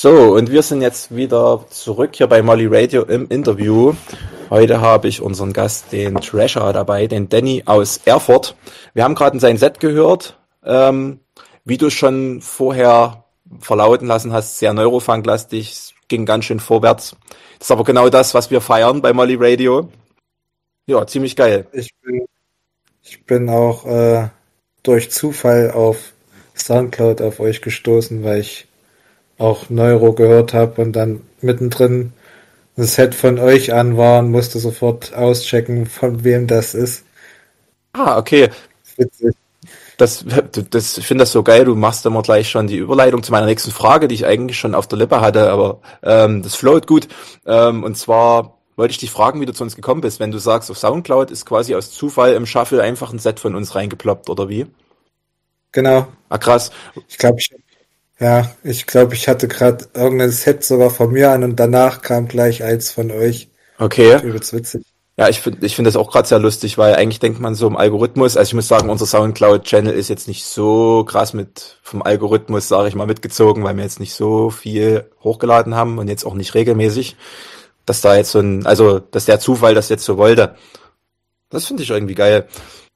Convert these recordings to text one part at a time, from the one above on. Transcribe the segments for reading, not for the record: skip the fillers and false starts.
So, und wir sind jetzt wieder zurück hier bei Molly Radio im Interview. Heute habe ich unseren Gast, den Treasure, dabei, den Danny aus Erfurt. Wir haben gerade in sein Set gehört, wie du schon vorher verlauten lassen hast, sehr Neurofunk-lastig, ging ganz schön vorwärts. Das ist aber genau das, was wir feiern bei Molly Radio. Ja, ziemlich geil. Ich bin auch durch Zufall auf Soundcloud auf euch gestoßen, weil ich auch Neuro gehört habe und dann mittendrin ein Set von euch an war und musste sofort auschecken, von wem das ist. Ah, okay. Witzig. Ich finde das so geil, du machst immer gleich schon die Überleitung zu meiner nächsten Frage, die ich eigentlich schon auf der Lippe hatte, aber das float gut. Und zwar wollte ich dich fragen, wie du zu uns gekommen bist. Wenn du sagst, auf Soundcloud ist quasi aus Zufall im Shuffle einfach ein Set von uns reingeploppt, oder wie? Genau. Ah, krass. Ich glaube, ich hatte gerade irgendein Set sogar von mir an und danach kam gleich eins von euch. Okay. Übelst witzig. Ja, ich finde das auch gerade sehr lustig, weil eigentlich denkt man so im Algorithmus, also ich muss sagen, unser Soundcloud-Channel ist jetzt nicht so krass vom Algorithmus, sage ich mal, mitgezogen, weil wir jetzt nicht so viel hochgeladen haben und jetzt auch nicht regelmäßig, dass da jetzt dass der Zufall das jetzt so wollte. Das finde ich irgendwie geil.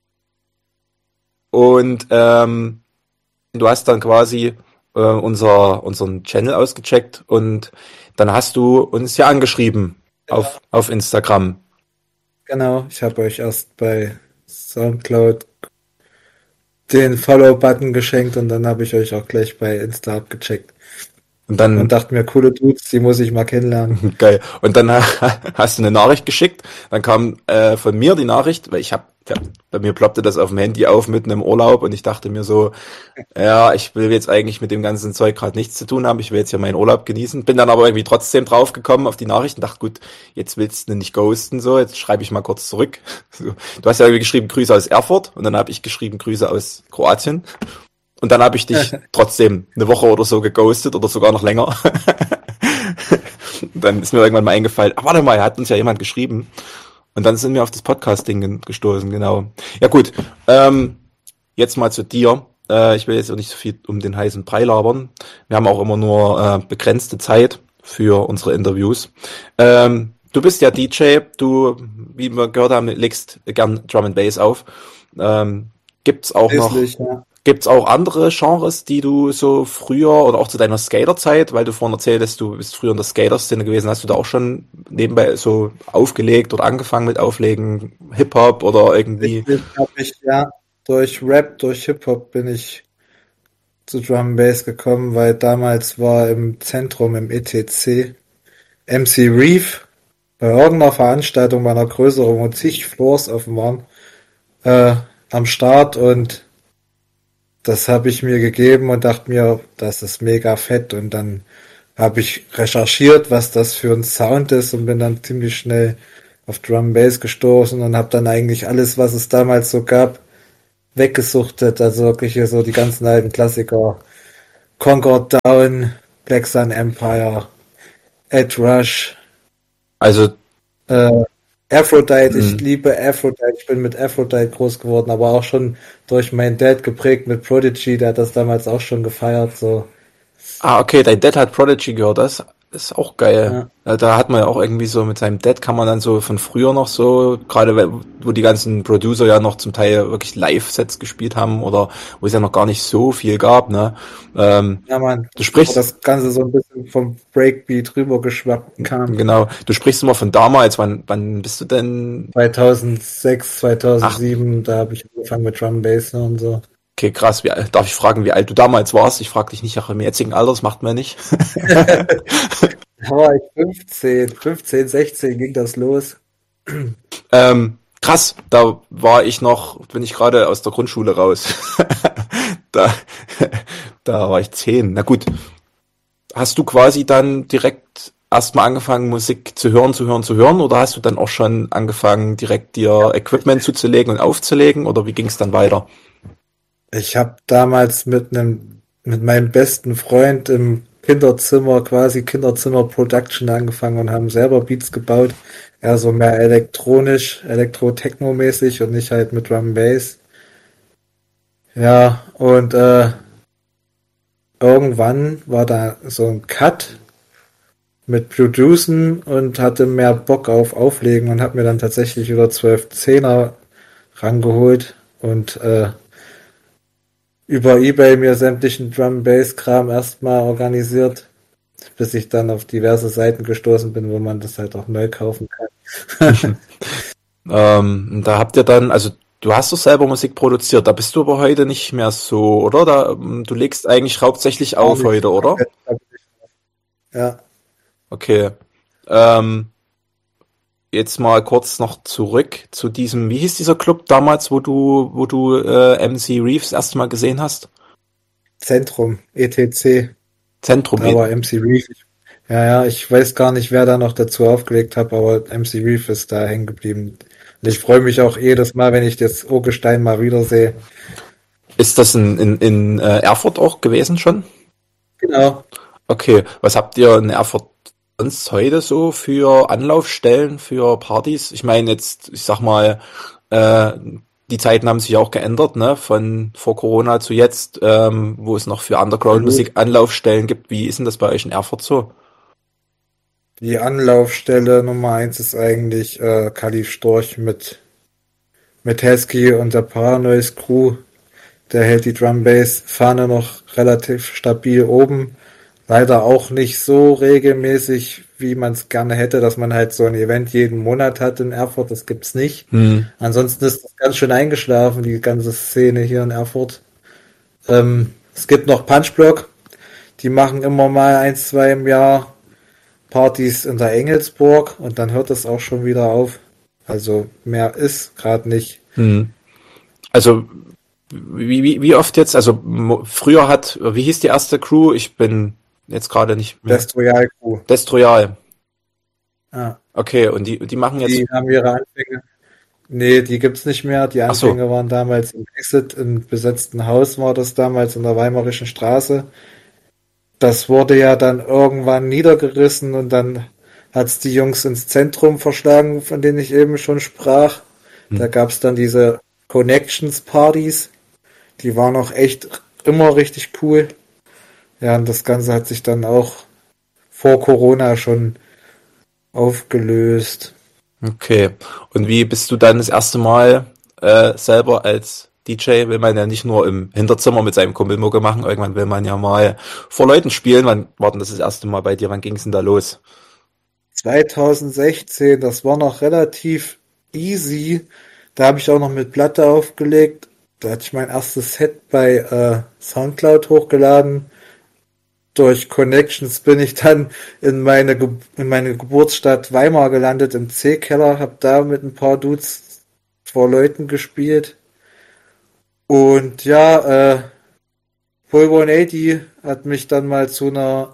Und du hast dann quasi unseren Channel ausgecheckt und dann hast du uns ja angeschrieben auf Instagram. Genau, ich habe euch erst bei Soundcloud den Follow-Button geschenkt und dann habe ich euch auch gleich bei Insta abgecheckt. Und dann Und dachte mir, coole Dudes, die muss ich mal kennenlernen. geil. Und dann hast du eine Nachricht geschickt. Dann kam von mir die Nachricht, weil bei mir ploppte das auf dem Handy auf mitten im Urlaub und ich dachte mir so, ja, ich will jetzt eigentlich mit dem ganzen Zeug gerade nichts zu tun haben. Ich will jetzt hier meinen Urlaub genießen. Bin dann aber irgendwie trotzdem draufgekommen auf die Nachricht und dachte, gut, jetzt willst du nicht ghosten, so, jetzt schreibe ich mal kurz zurück. So, du hast ja irgendwie geschrieben, Grüße aus Erfurt und dann habe ich geschrieben, Grüße aus Kroatien. Und dann habe ich dich trotzdem eine Woche oder so geghostet oder sogar noch länger. Dann ist mir irgendwann mal eingefallen, warte mal, hat uns ja jemand geschrieben. Und dann sind wir auf das Podcast-Ding gestoßen, genau. Ja gut, jetzt mal zu dir. Ich will jetzt auch nicht so viel um den heißen Brei labern. Wir haben auch immer nur begrenzte Zeit für unsere Interviews. Du bist ja DJ, wie wir gehört haben, legst gern Drum and Bass auf. Gibt's auch Ja. Gibt's auch andere Genres, die du so früher oder auch zu deiner Skaterzeit, weil du vorhin erzähltest, du bist früher in der Skater-Szene gewesen, hast du da auch schon nebenbei so aufgelegt oder angefangen mit Auflegen, Hip-Hop oder irgendwie? Durch Rap, durch Hip-Hop bin ich zu Drum and Bass gekommen, weil damals war im Zentrum, im ETC, MC Reef bei irgendeiner Veranstaltung bei einer größeren, wo zig Floors offen waren, am Start und das habe ich mir gegeben und dachte mir, das ist mega fett. Und dann habe ich recherchiert, was das für ein Sound ist und bin dann ziemlich schnell auf Drum Bass gestoßen und habe dann eigentlich alles, was es damals so gab, weggesuchtet. Also wirklich hier so die ganzen alten Klassiker. Concord Down, Black Sun Empire, Ed Rush, Also, äh, Aphrodite, ich liebe Aphrodite, ich bin mit Aphrodite groß geworden, aber auch schon durch meinen Dad geprägt mit Prodigy, der hat das damals auch schon gefeiert, so. okay, dein Dad hat Prodigy gehört, das ist auch geil. Ja, Da hat man ja auch irgendwie so mit seinem Dad kann man dann so von früher noch so, gerade wo die ganzen Producer ja noch zum Teil wirklich Live-Sets gespielt haben oder wo es ja noch gar nicht so viel gab, ne? ja Mann, Du wo sprichst, das Ganze so ein bisschen vom Breakbeat rübergeschwappt kam. genau, du sprichst immer von damals, wann bist du denn? 2006, Ach, 2007, da habe ich angefangen mit Drum Bass und so. okay, krass, darf ich fragen, wie alt du damals warst? Ich frage dich nicht nach dem jetzigen Alter, das macht man nicht. Da war ich 15, 16 ging das los. Krass, bin ich gerade aus der Grundschule raus. Da, da war ich 10. Na gut, hast du quasi dann direkt erstmal angefangen, Musik zu hören, oder hast du dann auch schon angefangen, direkt dir Equipment zuzulegen und aufzulegen, oder wie ging es dann weiter? Ich habe damals mit meinem besten Freund im Kinderzimmer, quasi Kinderzimmer Production angefangen und haben selber Beats gebaut. Eher so mehr elektronisch, Elektro-Techno-mäßig und nicht halt mit Drum and Bass. Ja, und irgendwann war da so ein Cut mit Producen und hatte mehr Bock auf Auflegen und habe mir dann tatsächlich wieder 12 Zehner rangeholt und über eBay mir sämtlichen Drum-Bass-Kram erstmal organisiert, bis ich dann auf diverse Seiten gestoßen bin, wo man das halt auch neu kaufen kann. Da habt ihr dann, also du hast doch selber Musik produziert, da bist du aber heute nicht mehr so, oder? Du legst eigentlich hauptsächlich Gar auf nicht. heute, oder? Ja, Okay. Ähm, Jetzt mal kurz noch zurück zu diesem, wie hieß dieser Club damals, wo du MC Reeves das erste Mal gesehen hast? Zentrum, ETC, Zentrum. da war MC Reef. Ja, ja, ich weiß gar nicht, wer da noch dazu aufgelegt hat, aber MC Reef ist da hängen geblieben. Und ich freue mich auch jedes Mal, wenn ich das Urgestein mal wiedersehe. Ist das in Erfurt auch gewesen schon? Genau. Okay, was habt ihr in Erfurt sonst heute so für Anlaufstellen für Partys? Ich meine jetzt, ich sag mal, äh, die Zeiten haben sich auch geändert, ne? Von vor Corona zu jetzt, wo es noch für Absolut. Underground-Musik Anlaufstellen gibt. Wie ist denn das bei euch in Erfurt so? Die Anlaufstelle Nummer eins ist eigentlich Khalif Storch mit Hesky und der Paranoise Crew. Der hält die Drum Bass Fahne noch relativ stabil oben. Leider auch nicht so regelmäßig, wie man es gerne hätte, dass man halt so ein Event jeden Monat hat in Erfurt. Das gibt's nicht. Hm. Ansonsten ist das ganz schön eingeschlafen, die ganze Szene hier in Erfurt. Es gibt noch Punchblock. Die machen immer mal ein, zwei im Jahr Partys in der Engelsburg und dann hört es auch schon wieder auf. Also mehr ist gerade nicht. Hm. Also wie oft jetzt? Also früher wie hieß die erste Crew? Ich bin jetzt gerade nicht mehr. Best Royal Crew. Destroyal. Ja, Okay, und die machen jetzt. die haben ihre Anfänge. Nee, die gibt's nicht mehr. Die Ach so. Anfänge waren damals im Exit, im besetzten Haus war das damals in der Weimarischen Straße. Das wurde ja dann irgendwann niedergerissen und dann hat's die Jungs ins Zentrum verschlagen, von denen ich eben schon sprach. Hm. Da gab's dann diese Connections Partys. Die waren auch echt immer richtig cool. Ja, und das Ganze hat sich dann auch vor Corona schon aufgelöst. Okay. Und wie bist du dann das erste Mal selber als DJ? Will man ja nicht nur im Hinterzimmer mit seinem Kumpel Mucke machen, irgendwann will man ja mal vor Leuten spielen. Wann war denn das erste Mal bei dir? Wann ging's denn da los? 2016, das war noch relativ easy. Da habe ich auch noch mit Platte aufgelegt. Da hatte ich mein erstes Set bei Soundcloud hochgeladen. Durch Connections bin ich dann in meine Geburtsstadt Weimar gelandet, im C-Keller, habe da mit ein paar Dudes vor Leuten gespielt. Und ja, Full 180 hat mich dann mal zu einer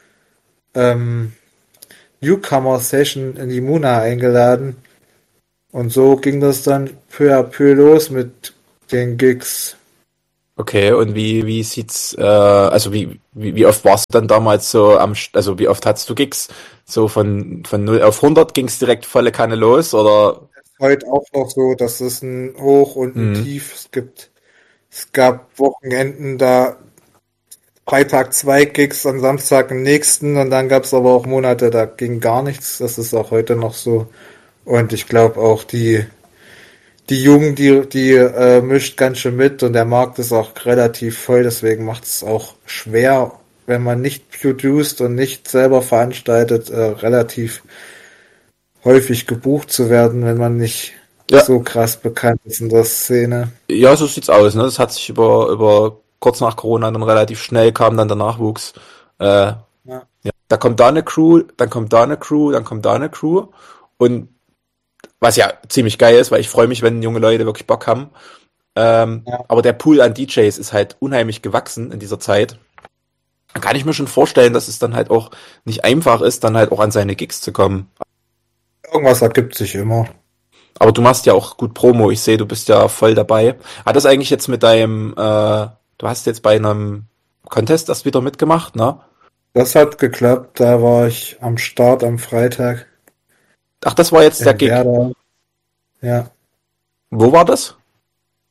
ähm, Newcomer-Session in die Muna eingeladen. Und so ging das dann peu à peu los mit den Gigs. Okay, und wie sieht's, also wie oft warst du dann damals so also wie oft hattest du Gigs? So von 0 auf 100 ging's direkt volle Kanne los, oder? Heute auch noch so, das ist ein Hoch und ein Hm. Tief. Es gab Wochenenden, da Freitag 2 Gigs, am Samstag den nächsten und dann gab es aber auch Monate, da ging gar nichts. Das ist auch heute noch so. Und ich glaube auch die Jugend, die mischt ganz schön mit und der Markt ist auch relativ voll, deswegen macht es auch schwer, wenn man nicht produced und nicht selber veranstaltet, relativ häufig gebucht zu werden, wenn man nicht Ja, so krass bekannt ist in der Szene. ja, so sieht's aus, ne? Das hat sich über kurz nach Corona dann relativ schnell kam dann der Nachwuchs. Ja, Ja, da kommt da eine Crew, dann kommt da eine Crew, dann kommt da eine Crew. Und was ja ziemlich geil ist, weil ich freue mich, wenn junge Leute wirklich Bock haben. ja. Aber der Pool an DJs ist halt unheimlich gewachsen in dieser Zeit. Da kann ich mir schon vorstellen, dass es dann halt auch nicht einfach ist, dann halt auch an seine Gigs zu kommen. Irgendwas ergibt sich immer. Aber du machst ja auch gut Promo. Ich sehe, du bist ja voll dabei. Hat das eigentlich jetzt mit du hast jetzt bei einem Contest das wieder mitgemacht, ne? Das hat geklappt, da war ich am Start am Freitag Ach, das war jetzt der in Gig. Werder. Ja, Wo war das?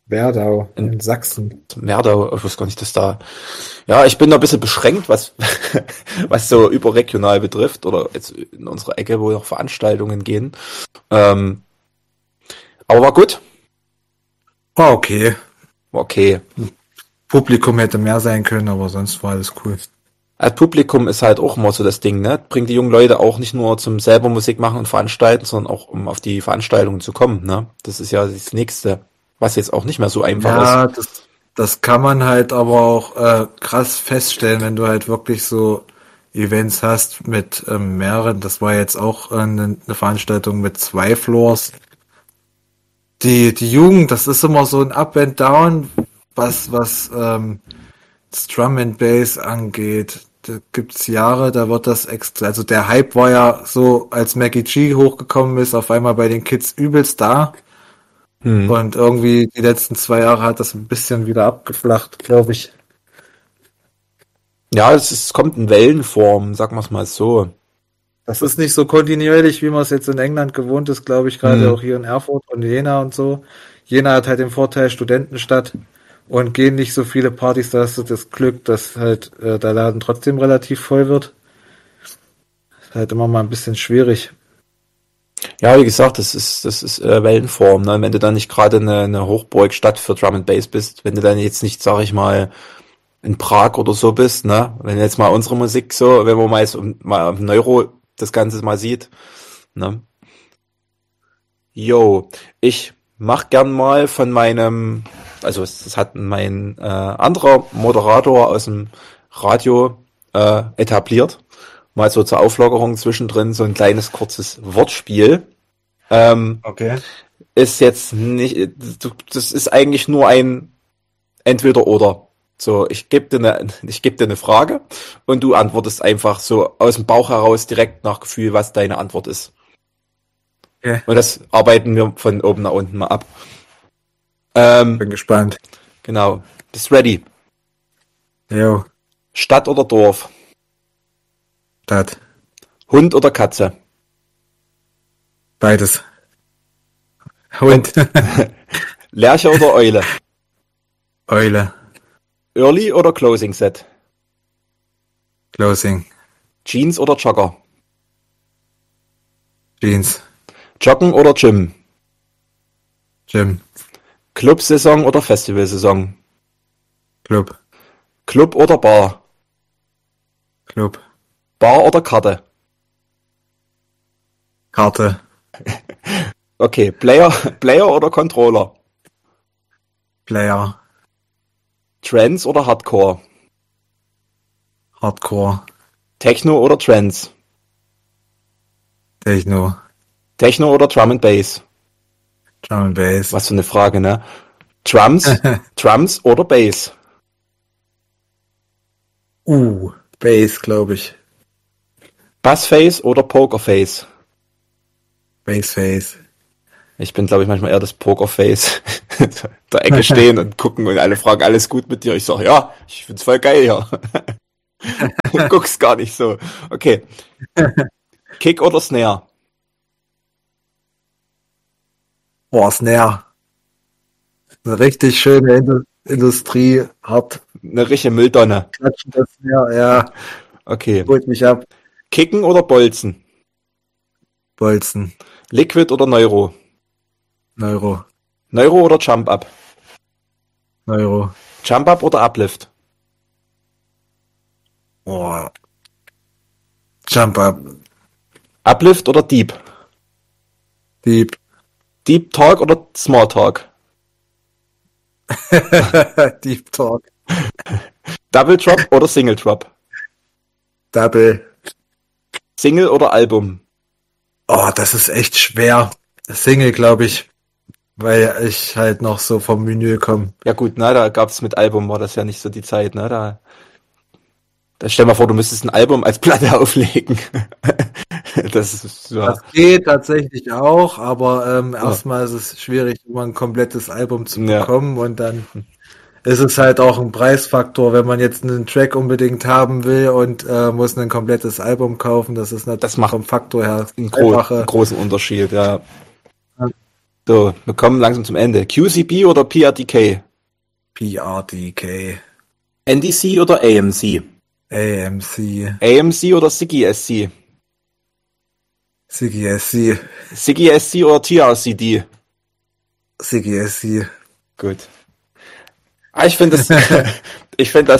Werdau in Sachsen. Merdau, ich weiß gar nicht, dass da. Ja, ich bin da ein bisschen beschränkt, was, was so überregional betrifft, oder jetzt in unserer Ecke, wo noch Veranstaltungen gehen. Aber war gut. War okay. War okay. Publikum hätte mehr sein können, aber sonst war alles cool. Als Publikum ist halt auch immer so das Ding, ne? Bringt die jungen Leute auch nicht nur zum selber Musik machen und veranstalten, sondern auch um auf die Veranstaltungen zu kommen, ne? Das ist ja das Nächste, was jetzt auch nicht mehr so einfach Ja, ist. das kann man halt aber auch krass feststellen, wenn du halt wirklich so Events hast mit mehreren. Das war jetzt auch eine Veranstaltung mit 2 Floors. Die Jugend, das ist immer so ein Up and Down, was das Drum and Bass angeht. Da gibt's Jahre, da wird das extra, also der Hype war ja so, als Mackie G hochgekommen ist, auf einmal bei den Kids übelst da. Und irgendwie die letzten 2 Jahre hat das ein bisschen wieder abgeflacht, glaube ich. Ja, es kommt in Wellenform, sagen wir es mal so. Das ist nicht so kontinuierlich, wie man es jetzt in England gewohnt ist, glaube ich, gerade auch hier in Erfurt und Jena und so. Jena hat halt den Vorteil Studentenstadt und gehen nicht so viele Partys, da hast du das Glück, dass halt der Laden trotzdem relativ voll wird. Ist halt immer mal ein bisschen schwierig. Ja, wie gesagt, das ist Wellenform, ne? Wenn du dann nicht gerade eine Hochburgstadt für Drum and Bass bist, wenn du dann jetzt nicht, sag ich mal, in Prag oder so bist, ne? Wenn jetzt mal unsere Musik so, wenn man mal jetzt mal auf Neuro das Ganze mal sieht, ne? Jo, ich mach gern mal von meinem, also das hat mein anderer Moderator aus dem Radio etabliert, mal so zur Auflockerung zwischendrin so ein kleines kurzes Wortspiel. Okay. Ist jetzt nicht, das ist eigentlich nur ein Entweder-Oder. So, ich geb dir eine Frage und du antwortest einfach so aus dem Bauch heraus direkt nach Gefühl, was deine Antwort ist. Okay. Und das arbeiten wir von oben nach unten mal ab. Bin gespannt. Genau. Bist ready? Jo, Stadt oder Dorf? Stadt. Hund oder Katze? Beides. Hund. Lerche oder Eule? Eule. Early oder Closing Set? Closing. Jeans oder Jogger? Jeans. Joggen oder Gym? Gym. Club-Saison oder Festivalsaison? Club. Club oder Bar? Club. Bar oder Karte? Karte. Okay, Player oder Controller? Player. Trance oder Hardcore? Hardcore. Techno oder Trance? Techno. Techno oder Drum and Bass? Drum and Bass. Was für eine Frage, ne? Drums oder Bass? Bass, glaube ich. Bassface oder Pokerface? Bassface. Ich bin, glaube ich, manchmal eher das Pokerface. Der Ecke stehen und gucken und alle fragen, alles gut mit dir? Ich sage, ja, ich find's voll geil hier. Du guckst gar nicht so. Okay. Kick oder Snare? Boah, Snare. Eine richtig schöne Industrie. Hart Eine richtige Mülltonne. klatschen das Snare. Ja, Okay. holt mich ab. Kicken oder Bolzen? Bolzen. Liquid oder Neuro? Neuro. Neuro oder Jump Up? Neuro. Jump Up oder Uplift? Boah. Jump up. Uplift oder Deep? Deep. Deep Talk oder Small Talk? Deep Talk. Double Drop oder Single Drop? Double. Single oder Album? Oh, das ist echt schwer. Single, glaube ich. Weil ich halt noch so vom Vinyl komme. Ja gut, na, da gab's mit Album, war das ja nicht so die Zeit, ne? Da stell mal vor, du müsstest ein Album als Platte auflegen. Das ist, ja. Das geht tatsächlich auch, aber erstmal ist es schwierig, immer ein komplettes Album zu Ja. bekommen und dann ist es halt auch ein Preisfaktor, wenn man jetzt einen Track unbedingt haben will und muss ein komplettes Album kaufen, das ist natürlich Das macht vom Faktor her einen einfache. großen Unterschied, ja. Ja. So, wir kommen langsam zum Ende. QCB oder PRDK? PRDK. NDC oder AMC? AMC. AMC oder Siggy SC? Siggy SC. Siggy SC oder TRCD? Siggy SC. Gut. Ich finde ich finde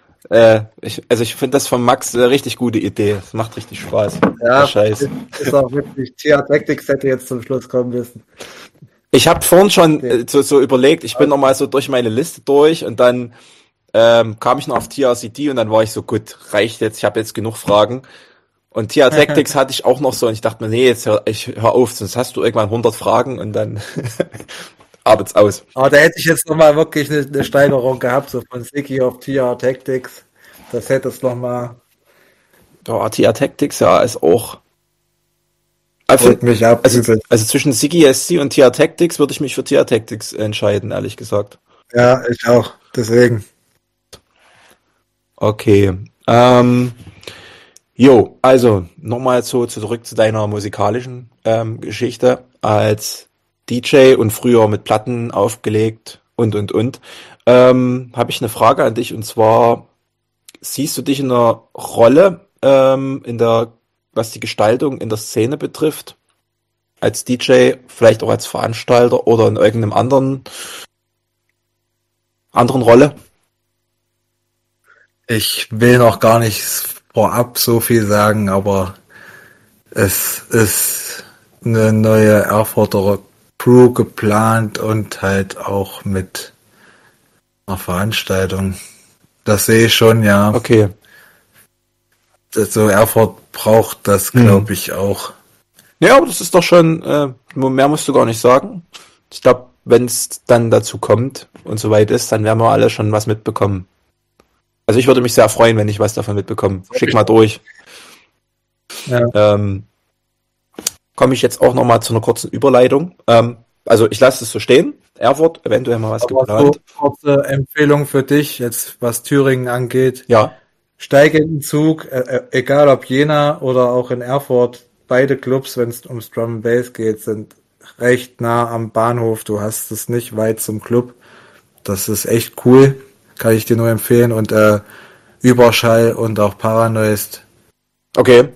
das von Max eine richtig gute Idee. Das macht richtig Spaß. Ja, Scheiß. ist auch wirklich. TR Tactics hätte jetzt zum Schluss kommen müssen. Ich habe vorhin schon so überlegt, ich bin nochmal so durch meine Liste durch und dann kam ich noch auf TRCD und dann war ich so, gut, reicht jetzt, ich habe jetzt genug Fragen. Und TR Tactics hatte ich auch noch so und ich dachte mir, nee, jetzt hör auf, sonst hast du irgendwann 100 Fragen und dann arbeit's aus. Aber da hätte ich jetzt nochmal wirklich eine Steigerung gehabt, so von Siggy auf TR Tactics. Das hätte es nochmal. Ja, TR Tactics, ja, ist auch. Holt mich ab. Also zwischen Siggy SC und TR Tactics würde ich mich für TR Tactics entscheiden, ehrlich gesagt. Ja, ich auch. Deswegen. Okay. Also nochmal zurück zu deiner musikalischen Geschichte als DJ und früher mit Platten aufgelegt und. Habe ich eine Frage an dich und zwar, siehst du dich in einer Rolle was die Gestaltung in der Szene betrifft, als DJ, vielleicht auch als Veranstalter oder in irgendeinem anderen Rolle? Ich will noch gar nicht vorab so viel sagen, aber es ist eine neue Erfurter Crew geplant und halt auch mit einer Veranstaltung. Das sehe ich schon, ja. Okay. So Erfurt braucht das, glaube ich, auch. Ja, aber das ist doch schon, mehr musst du gar nicht sagen. Ich glaube, wenn es dann dazu kommt und soweit ist, dann werden wir alle schon was mitbekommen. Also ich würde mich sehr freuen, wenn ich was davon mitbekomme. Schick mal durch. Ja. Komme ich jetzt auch nochmal zu einer kurzen Überleitung. Also ich lasse es so stehen. Erfurt, eventuell mal was Aber geplant. so kurze Empfehlung für dich, jetzt was Thüringen angeht. Ja. Steige in den Zug, egal ob Jena oder auch in Erfurt. Beide Clubs, wenn es ums Drum and Bass geht, sind recht nah am Bahnhof. Du hast es nicht weit zum Club. Das ist echt cool. Kann ich dir nur empfehlen. Und Überschall und auch Paranoist. Okay.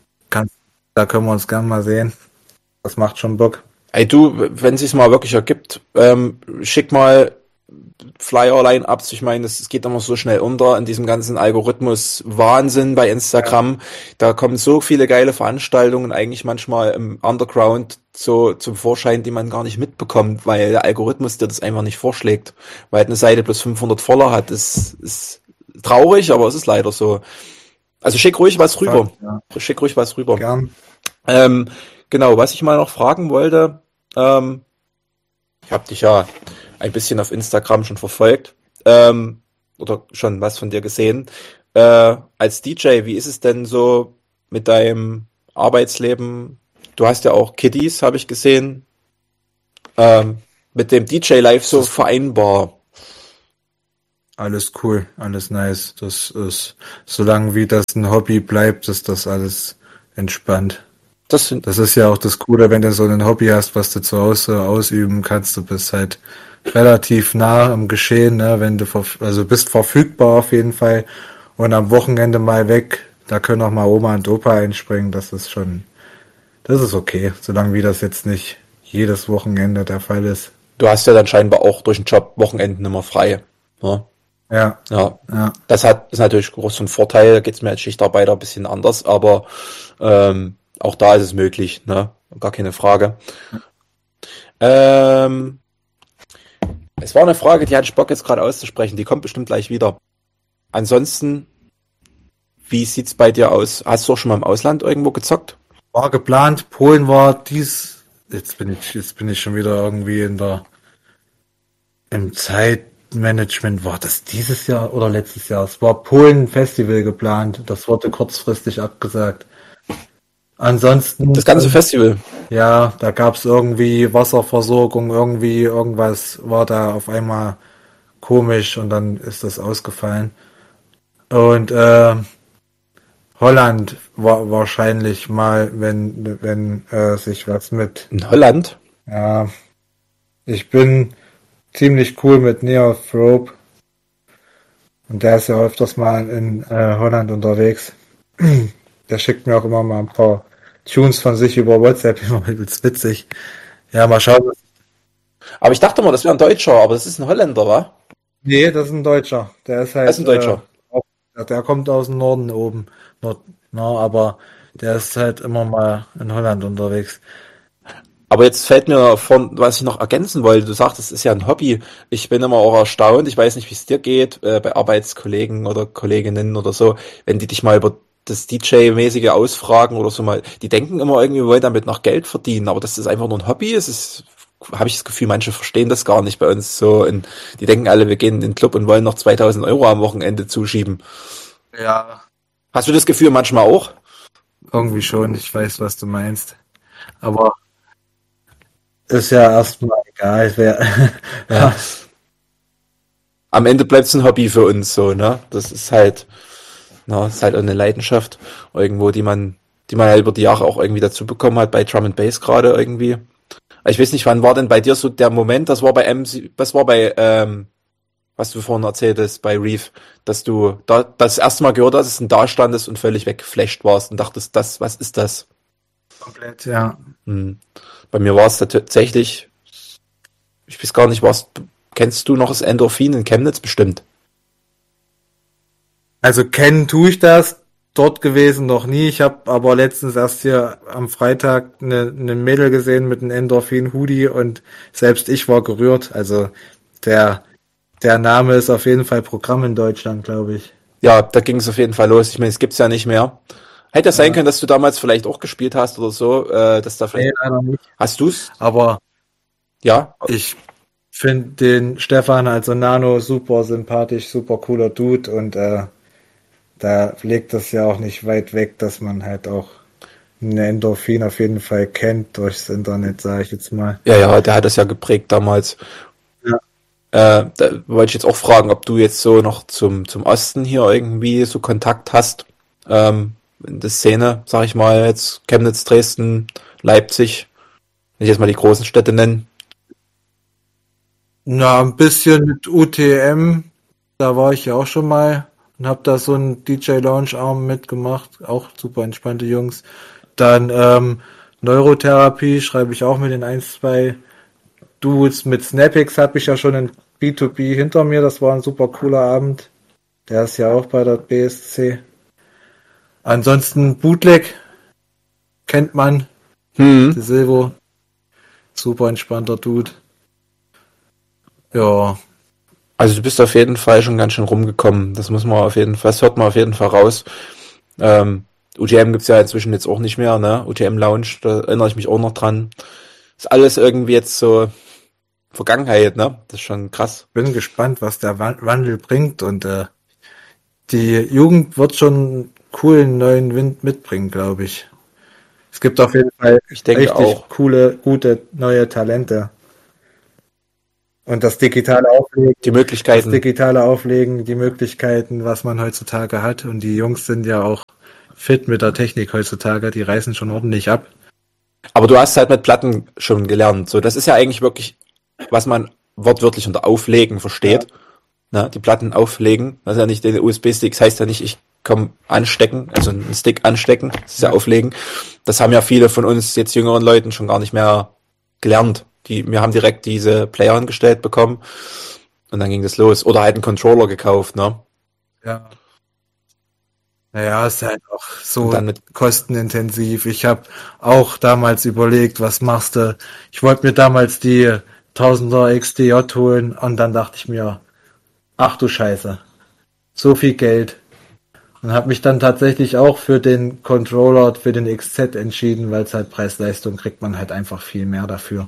Da können wir uns gern mal sehen. Das macht schon Bock. Ey du, wenn es sich mal wirklich ergibt, schick mal Flyer-Line-Ups. Ich meine, es geht immer so schnell unter in diesem ganzen Algorithmus-Wahnsinn bei Instagram. Ja. Da kommen so viele geile Veranstaltungen eigentlich manchmal im Underground zum Vorschein, die man gar nicht mitbekommt, weil der Algorithmus dir das einfach nicht vorschlägt. Weil eine Seite plus 500 Follower hat, ist traurig, aber es ist leider so. Also schick ruhig was rüber. Ja. Schick ruhig was rüber. Gern. Genau, was ich mal noch fragen wollte, ich habe dich ja ein bisschen auf Instagram schon verfolgt oder schon was von dir gesehen. Als DJ, wie ist es denn so mit deinem Arbeitsleben? Du hast ja auch Kiddies, habe ich gesehen. Mit dem DJ-Life so vereinbar? Alles cool, alles nice. Das ist, solange wie das ein Hobby bleibt, ist das alles entspannt. Das ist ja auch das Coole, wenn du so ein Hobby hast, was du zu Hause ausüben kannst. Du bist halt relativ nah am Geschehen, ne? Wenn du bist verfügbar auf jeden Fall und am Wochenende mal weg. Da können auch mal Oma und Opa einspringen. Das ist okay, solange wie das jetzt nicht jedes Wochenende der Fall ist. Du hast ja dann scheinbar auch durch den Job Wochenenden immer frei. Ne? Ja. Das ist natürlich groß ein Vorteil. Da geht es mir als Schichtarbeiter ein bisschen anders, aber auch da ist es möglich, ne? Gar keine Frage. Es war eine Frage, die hatte ich Bock jetzt gerade auszusprechen. Die kommt bestimmt gleich wieder. Ansonsten, wie sieht's bei dir aus? Hast du auch schon mal im Ausland irgendwo gezockt? War geplant. Polen war jetzt bin ich schon wieder irgendwie im Zeitmanagement. War das dieses Jahr oder letztes Jahr? Es war Polen Festival geplant. Das wurde kurzfristig abgesagt. Ansonsten. Das ganze Festival? Ja, da gab's irgendwie Wasserversorgung, irgendwas war da auf einmal komisch und dann ist das ausgefallen. Und Holland war wahrscheinlich mal, wenn sich was mit. In Holland? Ja, Ich bin ziemlich cool mit Neof Rope und der ist ja öfters mal in Holland unterwegs. Der schickt mir auch immer mal ein paar Tunes von sich über WhatsApp, immer übelst witzig. Ja, mal schauen. Aber ich dachte mal, das wäre ein Deutscher, aber das ist ein Holländer, wa? Nee, das ist ein Deutscher. Der ist Das ist halt, ein Deutscher. der kommt aus dem Norden oben. Na, aber der ist halt immer mal in Holland unterwegs. Aber jetzt fällt mir von, was ich noch ergänzen wollte, du sagst, es ist ja ein Hobby. Ich bin immer auch erstaunt, ich weiß nicht, wie es dir geht, bei Arbeitskollegen oder Kolleginnen oder so, wenn die dich mal über das DJ-mäßige ausfragen oder so mal, die denken immer irgendwie, wir wollen damit noch Geld verdienen, aber das ist einfach nur ein Hobby. Es ist, habe ich das Gefühl, manche verstehen das gar nicht bei uns so. Die denken alle, wir gehen in den Club und wollen noch 2.000 € am Wochenende zuschieben. Ja, Hast du das Gefühl manchmal auch? irgendwie schon. Ich weiß, was du meinst. Aber ist ja erstmal egal, wer. Ja. Am Ende bleibt es ein Hobby für uns so, ne? Das ist halt, na, ist halt auch eine Leidenschaft irgendwo, die man halt über die Jahre auch irgendwie dazu bekommen hat, bei Drum and Bass gerade irgendwie. Ich weiß nicht, wann war denn bei dir so der Moment, das war bei MC, was war bei, was du vorhin erzählt hast, bei Reef, dass du da das erste Mal gehört hast und da standest und völlig weggeflasht warst und dachtest, was ist das? Komplett, ja. Hm. Bei mir war es tatsächlich, ich weiß gar nicht, kennst du noch das Endorphin in Chemnitz bestimmt? Also kennen tue ich das. Dort gewesen noch nie. Ich habe aber letztens erst hier am Freitag eine Mädel gesehen mit einem Endorphin-Hoodie und selbst ich war gerührt. Also der, der Name ist auf jeden Fall Programm in Deutschland, glaube ich. Ja, da ging es auf jeden Fall los. Ich meine, es gibt's ja nicht mehr. Hätte ja sein können, dass du damals vielleicht auch gespielt hast oder so, dass da Nee, vielleicht. leider nicht. Hast du's? Aber Ja? ich finde den Stefan, also Nano, super sympathisch, super cooler Dude und da liegt das ja auch nicht weit weg, dass man halt auch eine Endorphin auf jeden Fall kennt durchs Internet, sage ich jetzt mal. Ja, der hat das ja geprägt damals. Ja. Da wollte ich jetzt auch fragen, ob du jetzt so noch zum Osten hier irgendwie so Kontakt hast. In der Szene, sag ich mal, jetzt Chemnitz, Dresden, Leipzig, wenn ich jetzt mal die großen Städte nennen. Na, ein bisschen mit UTM, da war ich ja auch schon mal und habe da so einen DJ-Lounge-Arm mitgemacht, auch super entspannte Jungs. Dann Neurotherapie schreibe ich auch mit den 1, 2 Dudes. Mit Snapix habe ich ja schon ein B2B hinter mir, das war ein super cooler Abend. Der ist ja auch bei der BSC. Ansonsten Bootleg kennt man, Hm. De Silvo, super entspannter Dude. Ja, Also du bist auf jeden Fall schon ganz schön rumgekommen. Das muss man auf jeden Fall, das hört man auf jeden Fall raus. UTM gibt's ja inzwischen jetzt auch nicht mehr, ne? UTM Lounge, da erinnere ich mich auch noch dran. Ist alles irgendwie jetzt so Vergangenheit, ne? Das ist schon krass. bin gespannt, was der Wandel bringt und die Jugend wird schon einen coolen neuen Wind mitbringen, glaube ich. Es gibt auf jeden Fall Ich denke richtig auch. coole, gute neue Talente. Und Die Das Möglichkeiten. digitale Auflegen, die Möglichkeiten, was man heutzutage hat. Und die Jungs sind ja auch fit mit der Technik heutzutage, die reißen schon ordentlich ab. Aber du hast halt mit Platten schon gelernt. So, das ist ja eigentlich wirklich, was man wortwörtlich unter Auflegen Ja, versteht. Ne? Die Platten auflegen. Das ist ja nicht den USB-Stick, das heißt ja nicht, ich komm anstecken, also einen Stick anstecken, das ist ja ja, auflegen. Das haben ja viele von uns jetzt jüngeren Leuten schon gar nicht mehr gelernt. Wir haben direkt diese Player angestellt bekommen und dann ging das los. Oder halt einen Controller gekauft, ne? ja. Naja, ist halt auch Und so dann mit, kostenintensiv. Ich habe auch damals überlegt, was machst du? Ich wollte mir damals die 1000er XDJ holen und dann dachte ich mir, ach du Scheiße, so viel Geld. Und habe mich dann tatsächlich auch für den Controller, für den XZ entschieden, weil es halt Preis-Leistung kriegt man halt einfach viel mehr dafür.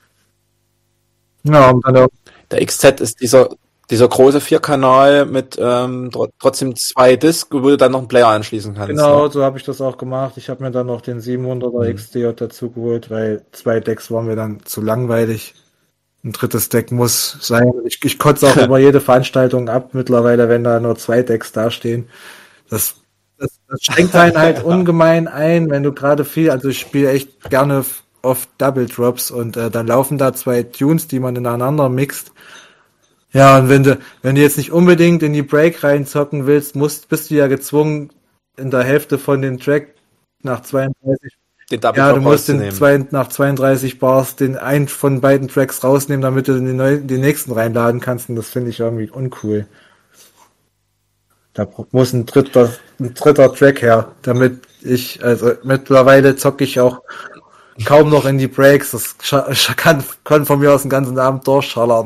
Ja, und dann auch, der XZ ist dieser große Vierkanal mit trotzdem zwei Disc, wo du dann noch einen Player anschließen kannst, ne? genau, so habe ich das auch gemacht. Ich habe mir dann noch den 700er Hm. XDJ dazu geholt, weil 2 Decks waren mir dann zu langweilig. Ein drittes Deck muss sein. Ich kotze auch über jede Veranstaltung ab mittlerweile, wenn da nur 2 Decks dastehen. Das schränkt einen halt ungemein ein, wenn du gerade viel, also ich spiele echt gerne oft Double Drops und dann laufen da zwei Tunes, die man ineinander mixt. Ja, und wenn du jetzt nicht unbedingt in die Break reinzocken willst, bist du ja gezwungen, in der Hälfte von dem Track nach 32, Den Double ja, du Drop musst rauszunehmen. nach 32 Bars den einen von beiden Tracks rausnehmen, damit du den nächsten reinladen kannst, und das finde ich irgendwie uncool. Da muss ein dritter Track her, also mittlerweile zocke ich auch kaum noch in die Breaks, kann von mir aus den ganzen Abend durchschallern.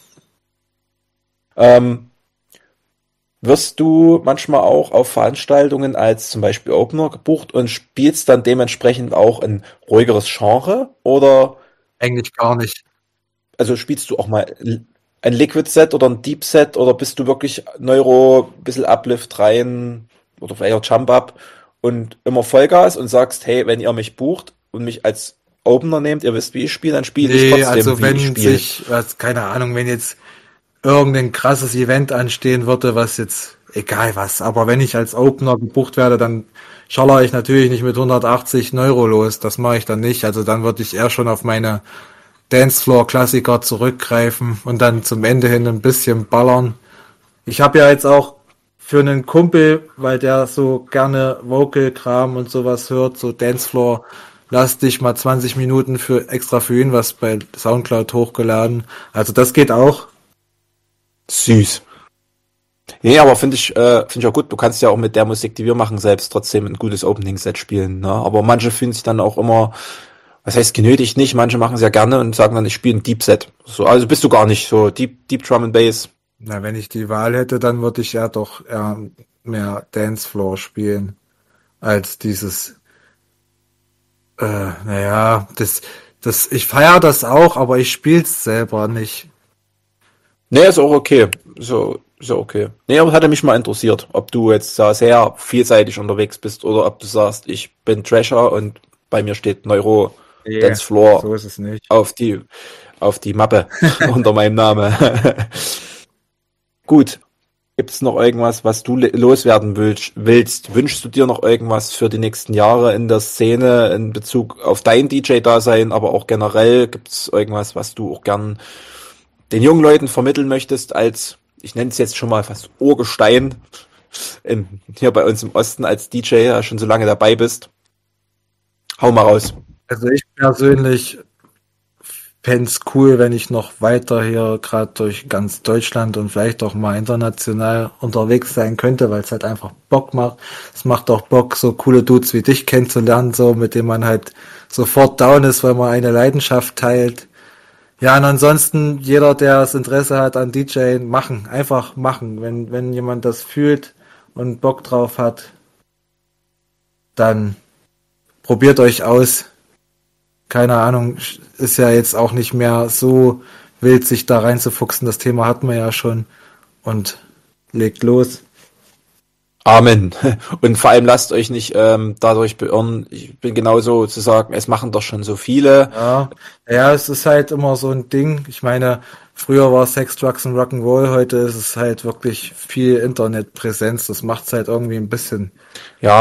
Ähm, Wirst du manchmal auch auf Veranstaltungen als zum Beispiel Opener gebucht und spielst dann dementsprechend auch ein ruhigeres Genre? Oder Eigentlich gar nicht. also spielst du auch mal ein Liquid Set oder ein Deep Set oder bist du wirklich Neuro, bisschen Uplift rein oder vielleicht auch Jump Up und immer Vollgas und sagst, hey, wenn ihr mich bucht und mich als Opener nehmt, ihr wisst, wie ich spiele, dann spiele ich Nee, trotzdem, also wie ich spiele. keine Ahnung, wenn jetzt irgendein krasses Event anstehen würde, was jetzt, egal was, aber wenn ich als Opener gebucht werde, dann schaller ich natürlich nicht mit 180 Euro los, das mache ich dann nicht, also dann würde ich eher schon auf meine Dancefloor-Klassiker zurückgreifen und dann zum Ende hin ein bisschen ballern. Ich habe ja jetzt auch für einen Kumpel, weil der so gerne Vocal-Kram und sowas hört, so Dancefloor, lass dich mal 20 Minuten extra für ihn was bei Soundcloud hochgeladen. Also das geht auch. Süß. Nee, aber finde ich auch gut. Du kannst ja auch mit der Musik, die wir machen, selbst trotzdem ein gutes Opening-Set spielen. Ne? Aber manche fühlen sich dann auch immer, was heißt genötigt nicht, manche machen es ja gerne und sagen dann, ich spiele ein Deep Set. So, also bist du gar nicht so Deep Drum and Bass. Na, wenn ich die Wahl hätte, dann würde ich ja doch eher mehr Dancefloor spielen als dieses, naja, ich feiere das auch, aber ich spiel's selber nicht. Nee, ist auch okay. So okay. Nee, aber es hatte mich mal interessiert, ob du jetzt da sehr vielseitig unterwegs bist oder ob du sagst, ich bin Thrasher und bei mir steht Neuro Nee, Dance Floor so ist es nicht. auf die Mappe unter meinem Namen. Gut. Gibt's noch irgendwas, was du loswerden willst? Wünschst du dir noch irgendwas für die nächsten Jahre in der Szene in Bezug auf dein DJ-Dasein, aber auch generell? Gibt's irgendwas, was du auch gern den jungen Leuten vermitteln möchtest als, ich nenne es jetzt schon mal fast Urgestein, hier bei uns im Osten als DJ, ja schon so lange dabei bist? Hau mal raus. Also ich persönlich fände es cool, wenn ich noch weiter hier gerade durch ganz Deutschland und vielleicht auch mal international unterwegs sein könnte, weil es halt einfach Bock macht. Es macht auch Bock, so coole Dudes wie dich kennenzulernen, so mit denen man halt sofort down ist, weil man eine Leidenschaft teilt. Ja, und ansonsten jeder, der das Interesse hat an DJing, machen, einfach machen. Wenn jemand das fühlt und Bock drauf hat, dann probiert euch aus. Keine Ahnung, ist ja jetzt auch nicht mehr so wild, sich da reinzufuchsen. Das Thema hatten wir ja schon. Und legt los. Amen. Und vor allem lasst euch nicht dadurch beirren. Ich bin genauso zu sagen, es machen doch schon so viele. Ja, ja, es ist halt immer so ein Ding. Ich meine, früher war Sex, Drugs und Rock'n'Roll, heute ist es halt wirklich viel Internetpräsenz. Das macht es halt irgendwie ein bisschen Ja,